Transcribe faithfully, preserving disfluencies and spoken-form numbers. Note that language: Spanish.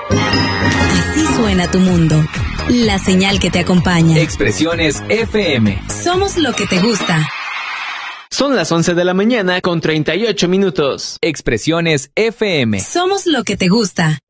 Así suena tu mundo. La señal que te acompaña. Expresiones F M. Somos lo que te gusta. Son las once de la mañana con treinta y ocho minutos. Expresiones F M. Somos lo que te gusta.